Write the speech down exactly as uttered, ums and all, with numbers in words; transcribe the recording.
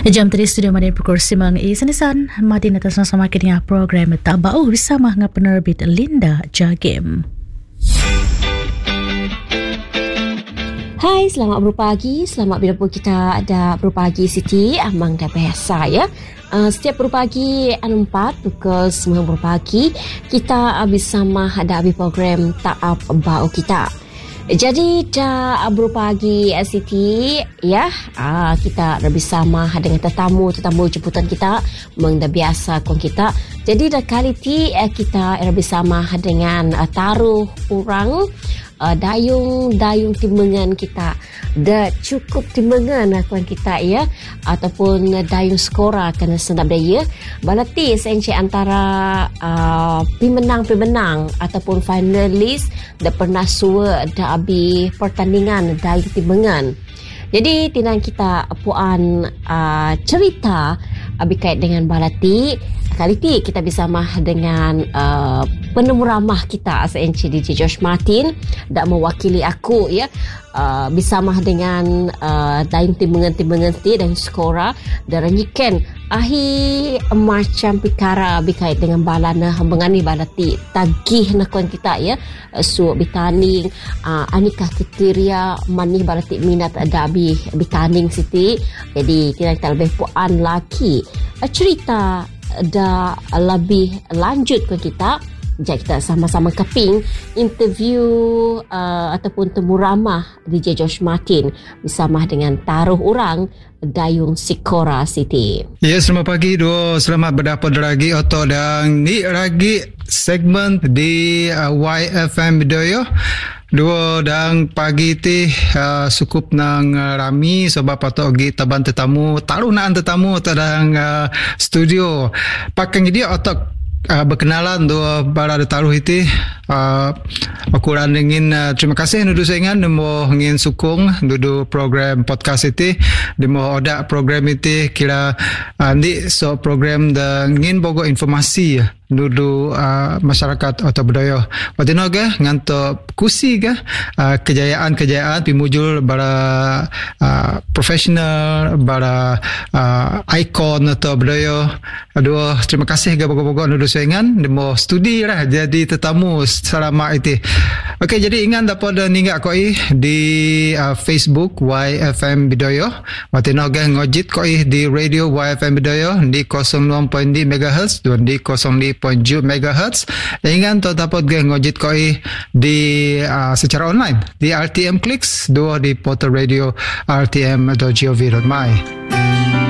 Jam tadi studio Madin pukul sembilan i senisan Madin atas sama dengan program Tak Bau bersama dengan penerbit Linda Jagim. Hai, selamat berpagi. Selamat bila pun kita ada berpagi Siti. Amang dah biasa ya. Uh, setiap berpagi anu empat pukul sembilan berpagi kita bersama ada habis program Tak Bau kita. Jadi dah berpagi Siti ya, uh, kita dah bersama dengan tetamu tetamu jemputan kita memang dah biasa kon kita. Jadi dah kali ti uh, kita dah bersama dengan uh, taruh orang uh, dayung dayung timbangan kita dah cukup timbangan akuan kita ya, ataupun uh, dayung skora kena senap daya balati senci antara uh, pemenang-pemenang ataupun finalis dah pernah suwa dah abi pertandingan dayung timbangan. Jadi tinang kita puan uh, cerita abi kait dengan balati. Kali ini kita bersama dengan uh, penemu ramah kita S N C D J Josh Martin dak mewakili aku ya, uh, bersama dengan uh, daim timbangan-timbangan ti dan skora dan ranyikan ahi macam perkara berkait dengan balana mengani balati tagih nakon kita ya, so bitaning uh, anikah kriteria manih balati minat ada bi bitaning siti. Jadi kita kita lebih puan lagi uh, cerita dah lebih lanjut ke kita. Jadi kita sama-sama keping interview uh, ataupun temu ramah D J Josh Martin bersama dengan taruh orang Dayung Sikora City. Ya, selamat pagi dua. Selamat berdapat lagi atau dan ni lagi segmen di uh, Y F M Bidaya. Dua dan pagi ti uh, cukup nang uh, rami sebab patut pergi taban tetamu, taruh nak tetamu tadang uh, studio. Pakai dia otak Uh, berkenalan dua para taruh itu, uh, aku ingin uh, terima kasih nudu saingan demo ingin sukung nudu program podcast itu, demo odak program itu kira uh, ni so program da ingin bogo informasi nudu uh, masyarakat atau budaya. Patino ke nganto kusi ke uh, kejayaan-kejayaan pimujul bara uh, profesional bara uh, ikon atau budaya. Aduh, terima kasih ke bogo-bogo nudu saingan demo studi lah jadi tetamu selama itu. Okey, jadi ingat dapat ninggak koi di uh, Facebook Y F M Bidaya. Patino ke ngojit koi di radio Y F M Bidaya di kosong enam koma lima megahertz dan di kosong lima koma tujuh megahertz. Ingat tu dapat ke ngojit koi di uh, secara online di R T M Clicks dua di portal radio r t m dot gov dot my.